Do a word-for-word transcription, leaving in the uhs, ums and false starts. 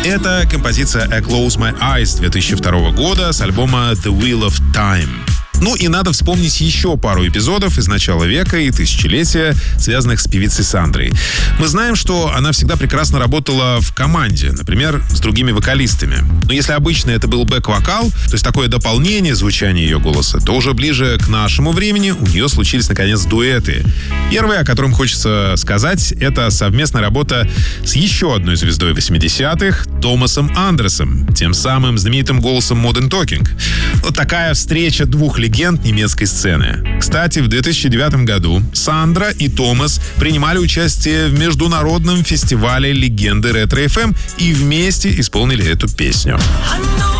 Это композиция «I Close My Eyes» две тысячи второго года с альбома «The Wheel of Time». Ну и надо вспомнить еще пару эпизодов из начала века и тысячелетия, связанных с певицей Сандрой. Мы знаем, что она всегда прекрасно работала в команде, например, с другими вокалистами. Но если обычно это был бэк-вокал, то есть такое дополнение звучания ее голоса, то уже ближе к нашему времени у нее случились, наконец, дуэты. Первый, о котором хочется сказать, это совместная работа с еще одной звездой восьмидесятых, Томасом Андерсом, тем самым знаменитым голосом Modern Talking. Вот такая встреча двух легенд немецкой сцены. Кстати, в две тысячи девятом году Сандра и Томас принимали участие в международном фестивале «Легенды Ретро эф эм» и вместе исполнили эту песню.